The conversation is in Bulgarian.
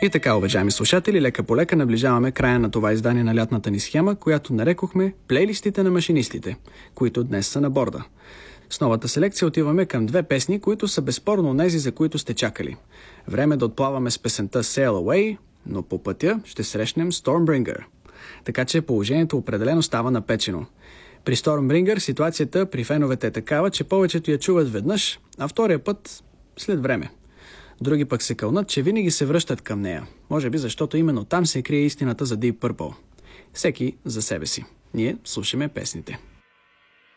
И така, уважаеми слушатели, лека по лека наближаваме края на това издание на лятната ни схема, която нарекохме плейлистите на машинистите, които днес са на борда. С новата селекция отиваме към две песни, които са безспорно онези, за които сте чакали. Време да отплаваме с песента Sail Away, но по пътя ще срещнем Stormbringer. Така че положението определено става напечено. При Stormbringer ситуацията при феновете е такава, че повечето я чуват веднъж, а втория път след време. Други пък се кълнат, че винаги се връщат към нея. Може би защото именно там се крие истината за Deep Purple. Всеки за себе си. Ние слушаме песните.